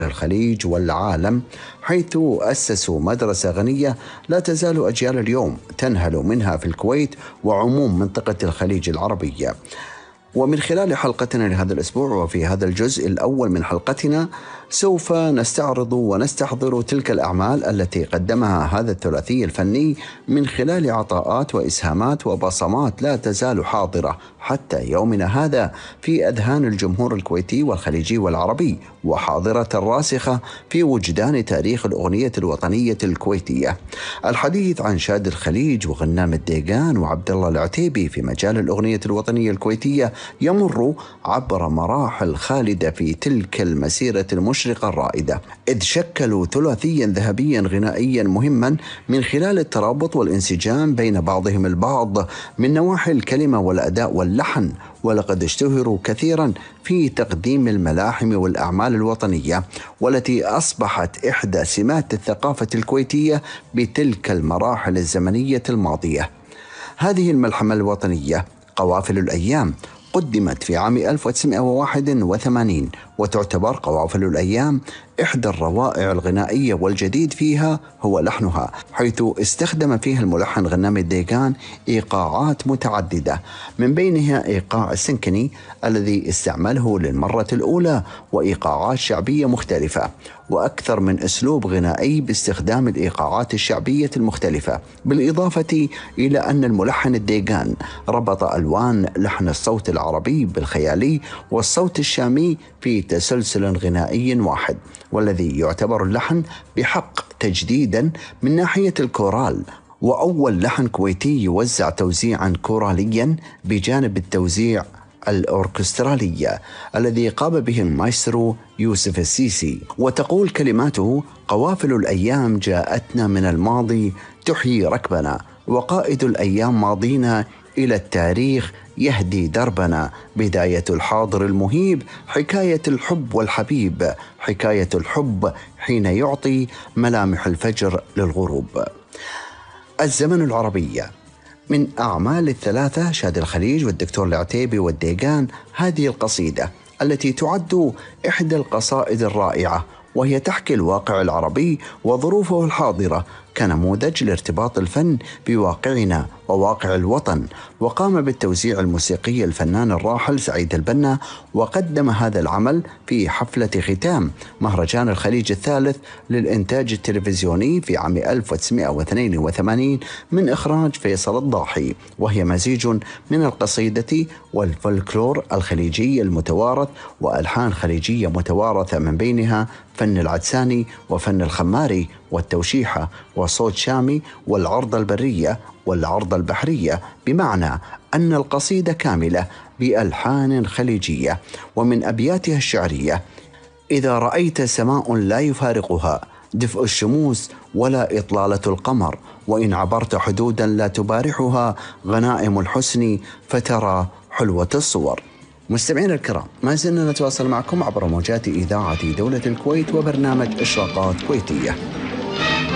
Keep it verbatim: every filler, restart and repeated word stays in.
الخليج والعالم، حيث أسسوا مدرسة غنية لا تزال أجيال اليوم تنهل منها في الكويت وعموم منطقة الخليج العربية. ومن خلال حلقتنا لهذا الأسبوع وفي هذا الجزء الأول من حلقتنا سوف نستعرض ونستحضر تلك الأعمال التي قدمها هذا الثلاثي الفني من خلال عطاءات وإسهامات وبصمات لا تزال حاضرة حتى يومنا هذا في أذهان الجمهور الكويتي والخليجي والعربي، وحاضرة راسخة في وجدان تاريخ الأغنية الوطنية الكويتية. الحديث عن شاد الخليج وغنام الديقان وعبد الله العتيبي في مجال الأغنية الوطنية الكويتية يمر عبر مراحل خالدة في تلك المسيرة المشرقة الرائدة، إذ شكلوا ثلاثيا ذهبيا غنائيا مهما من خلال الترابط والانسجام بين بعضهم البعض من نواحي الكلمة والأداء واللحن، ولقد اشتهروا كثيرا في تقديم الملاحم والأعمال الوطنية، والتي أصبحت إحدى سمات الثقافة الكويتية بتلك المراحل الزمنية الماضية. هذه الملحمة الوطنية قوافل الأيام قدمت في عام ألف وتسعمائة وواحد وثمانين، وتعتبر قوافل الأيام إحدى الروائع الغنائية، والجديد فيها هو لحنها، حيث استخدم فيها الملحن غنام الديقان إيقاعات متعددة، من بينها إيقاع السنكني الذي استعمله للمرة الأولى، وإيقاعات شعبية مختلفة، وأكثر من أسلوب غنائي باستخدام الإيقاعات الشعبية المختلفة، بالإضافة إلى أن الملحن الديقان ربط ألوان لحن الصوت العربي بالخيالي والصوت الشامي في تسلسل غنائي واحد، والذي يعتبر اللحن بحق تجديدا من ناحية الكورال، وأول لحن كويتي يوزع توزيعا كوراليا بجانب التوزيع الأوركسترالي الذي قام به المايسترو يوسف السيسي. وتقول كلماته: قوافل الأيام جاءتنا من الماضي تحيي ركبنا، وقائد الأيام ماضينا إلى التاريخ يهدي دربنا، بداية الحاضر المهيب حكاية الحب والحبيب، حكاية الحب حين يعطي ملامح الفجر للغروب. الزمن العربية من أعمال الثلاثة شاد الخليج والدكتور العتيبي والديقان هذه القصيدة التي تعد إحدى القصائد الرائعة، وهي تحكي الواقع العربي وظروفه الحاضرة كنموذج لارتباط الفن بواقعنا وواقع الوطن. وقام بالتوزيع الموسيقي الفنان الراحل سعيد البنا، وقدم هذا العمل في حفلة ختام مهرجان الخليج الثالث للإنتاج التلفزيوني في عام ألف وتسعمائة واثنين وثمانين من إخراج فيصل الضاحي، وهي مزيج من القصيدة والفولكلور الخليجي المتوارث وألحان خليجية متوارثة، من بينها فن العدساني وفن الخماري والتوشيحة وصوت شامي والعرض البرية والعرض البحرية، بمعنى أن القصيدة كاملة بألحان خليجية. ومن أبياتها الشعرية: إذا رأيت سماء لا يفارقها دفء الشموس ولا إطلالة القمر، وإن عبرت حدودا لا تبارحها غنائم الحسن فترى حلوة الصور. مستمعين الكرام، ما زلنا نتواصل معكم عبر موجات إذاعة دولة الكويت وبرنامج إشراقات كويتية.